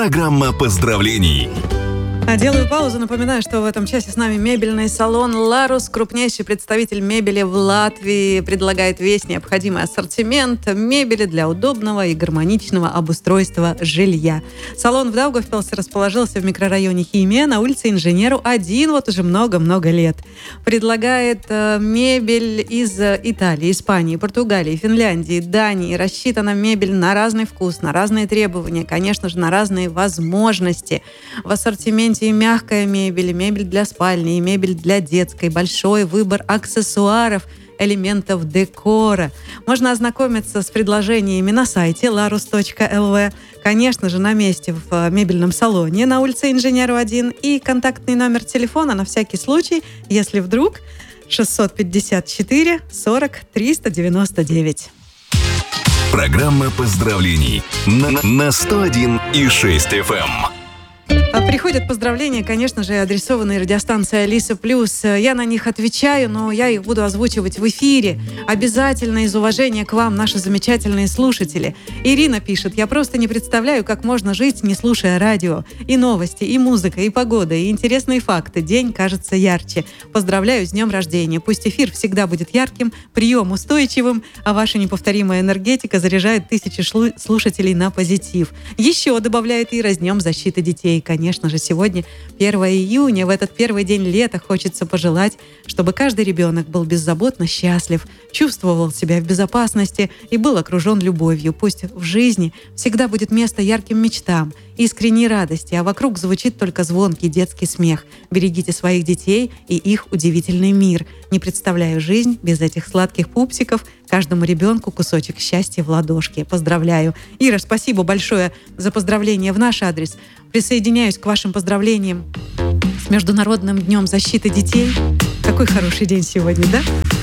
Программа поздравлений. Делаю паузу. Напоминаю, что в этом часе с нами мебельный салон «Ларус». Крупнейший представитель мебели в Латвии. Предлагает весь необходимый ассортимент мебели для удобного и гармоничного обустройства жилья. Салон в Даугавпилсе расположился в микрорайоне Химия на улице Инженеру 1 вот уже много-много лет. Предлагает мебель из Италии, Испании, Португалии, Финляндии, Дании. Рассчитана мебель на разный вкус, на разные требования, конечно же, на разные возможности. В ассортименте и мягкая мебель, и мебель для спальни, и мебель для детской. Большой выбор аксессуаров, элементов декора. Можно ознакомиться с предложениями на сайте larus.lv. Конечно же, на месте в мебельном салоне на улице Инженеру 1. И контактный номер телефона на всякий случай, если вдруг, 654 40 399. Программа поздравлений на 101,6 FM. Приходят поздравления, конечно же, адресованные радиостанции «Алиса Плюс». Я на них отвечаю, но я их буду озвучивать в эфире. Обязательно из уважения к вам, наши замечательные слушатели. Ирина пишет: «Я просто не представляю, как можно жить, не слушая радио. И новости, и музыка, и погода, и интересные факты. День кажется ярче. Поздравляю с днем рождения. Пусть эфир всегда будет ярким, прием устойчивым, а ваша неповторимая энергетика заряжает тысячи слушателей на позитив». Еще добавляет Ира: «С днем защиты детей». Конечно же, сегодня 1 июня, в этот первый день лета хочется пожелать, чтобы каждый ребенок был беззаботно счастлив, чувствовал себя в безопасности и был окружен любовью. Пусть в жизни всегда будет место ярким мечтам, искренней радости, а вокруг звучит только звонкий детский смех. Берегите своих детей и их удивительный мир. Не представляю жизнь без этих сладких пупсиков. Каждому ребенку кусочек счастья в ладошке. Поздравляю». Ира, спасибо большое за поздравления в наш адрес. Присоединяюсь к вашим поздравлениям с Международным днем защиты детей. Какой хороший день сегодня, да?